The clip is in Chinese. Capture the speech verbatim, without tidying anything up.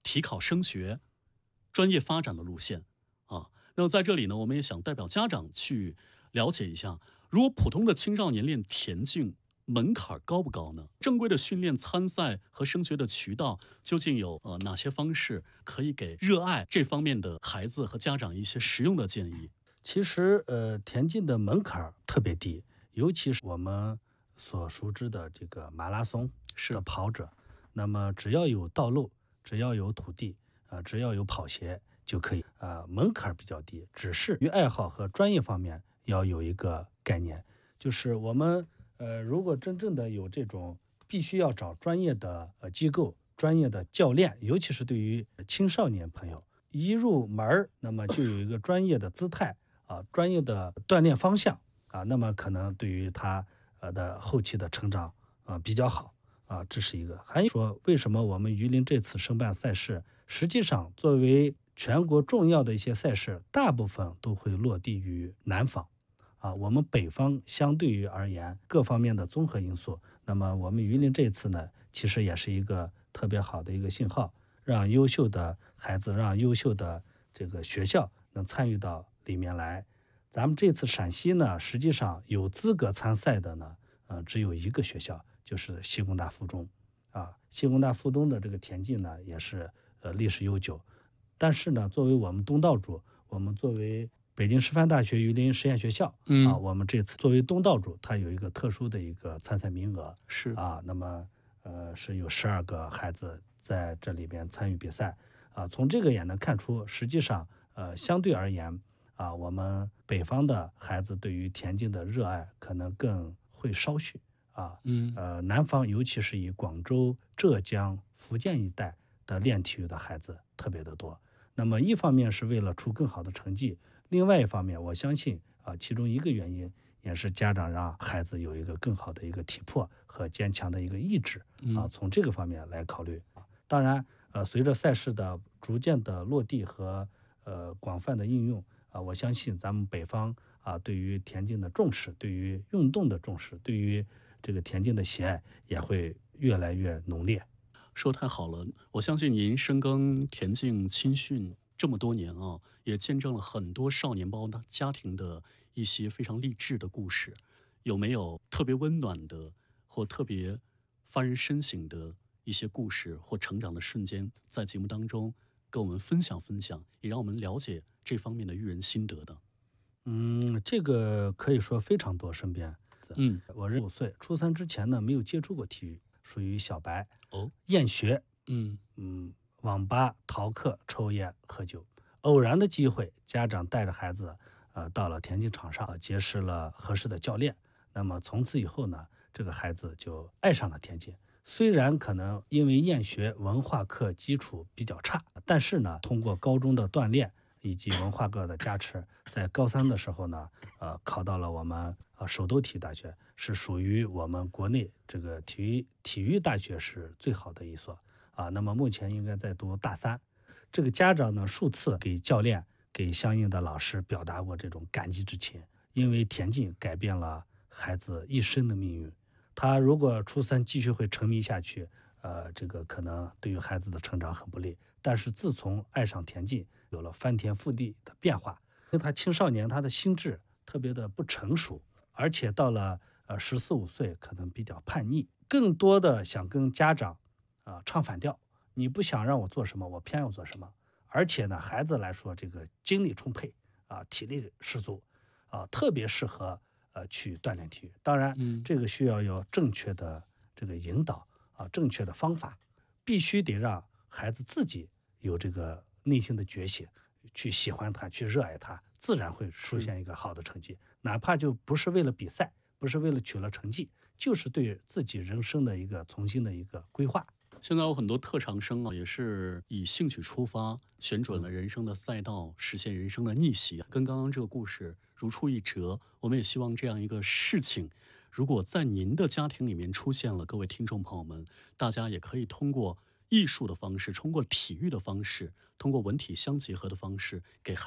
体考升学、专业发展的路线啊。那么在这里呢，我们也想代表家长去了解一下，如果普通的青少年练田径，门槛高不高呢？正规的训练、参赛和升学的渠道究竟有呃哪些方式，可以给热爱这方面的孩子和家长一些实用的建议？ 其实，呃，田径的门槛特别低，尤其是我们所熟知的这个马拉松的跑者，那么只要有道路，只要有土地，呃，只要有跑鞋就可以，呃，门槛比较低，只是于爱好和专业方面要有一个概念，就是我们。呃，如果真正的有这种必须要找专业的呃机构、专业的教练，尤其是对于青少年朋友，一入门那么就有一个专业的姿态啊，专业的锻炼方向啊，那么可能对于他呃的后期的成长啊比较好啊，这是一个。还有说，为什么我们榆林这次申办赛事，实际上作为全国重要的一些赛事，大部分都会落地于南方。啊，我们北方相对于而言，各方面的综合因素，那么我们榆林这次呢，其实也是一个特别好的一个信号，让优秀的孩子，让优秀的这个学校能参与到里面来。咱们这次陕西呢，实际上有资格参赛的呢，呃，只有一个学校，就是西工大附中。啊，西工大附中的这个田径呢，也是呃历史悠久，但是呢，作为我们东道主，我们作为北京师范大学榆林实验学校，嗯啊，我们这次作为东道主，它有一个特殊的一个参赛名额， 是啊，那么呃是有十二个孩子在这里边参与比赛，啊，从这个也能看出，实际上呃相对而言啊，我们北方的孩子对于田径的热爱可能更会稍许啊，嗯呃南方尤其是以广州、浙江、福建一带的练体育的孩子特别的多。那么一方面是为了出更好的成绩，另外一方面我相信啊，其中一个原因也是家长让孩子有一个更好的一个体魄和坚强的一个意志啊，从这个方面来考虑啊。当然，呃，随着赛事的逐渐的落地和呃广泛的应用啊，我相信咱们北方啊对于田径的重视，对于运动的重视，对于这个田径的喜爱也会越来越浓烈。 说太好了，我相信您深耕田径青训这么多年啊，也见证了很多少年包家庭的一些非常励志的故事。有没有特别温暖的或特别发人深省的一些故事或成长的瞬间，在节目当中跟我们分享分享，也让我们了解这方面的育人心得的？ 嗯，这个可以说非常多，身边。 嗯， 我十五岁，初三之前呢没有接触过体育，属于小白。 哦， 厌学， 嗯嗯，网吧、逃课、抽烟、喝酒。偶然的机会，家长带着孩子，呃，到了田径场上，结识了合适的教练。那么从此以后呢，这个孩子就爱上了田径。虽然可能因为厌学，文化课基础比较差，但是呢，通过高中的锻炼以及文化课的加持，在高三的时候呢，呃，考到了我们呃首都体育大学，是属于我们国内这个体育体育大学是最好的一所啊。那么目前应该在读大三。这个家长呢，数次给教练、给相应的老师表达过这种感激之情，因为田径改变了孩子一生的命运。他如果初三继续会沉迷下去，呃，这个可能对于孩子的成长很不利。但是自从爱上田径，有了翻天覆地的变化。因为他青少年他的心智特别的不成熟，而且到了呃十四五岁可能比较叛逆，更多的想跟家长啊、呃、唱反调。你不想让我做什么，我偏要做什么。而且呢，孩子来说，这个精力充沛啊，体力十足啊，特别适合呃去锻炼体育。当然，嗯、这个需要有正确的这个引导啊，正确的方法，必须得让孩子自己有这个内心的觉醒，去喜欢它，去热爱它，自然会出现一个好的成绩。哪怕就不是为了比赛，不是为了取了成绩，就是对自己人生的一个重新的一个规划。 现在有很多特长生啊，也是以兴趣出发，选准了人生的赛道，实现人生的逆袭，跟刚刚这个故事如出一辙。我们也希望这样一个事情，如果在您的家庭里面出现了，各位听众朋友们，大家也可以通过艺术的方式，通过体育的方式，通过文体相结合的方式，给孩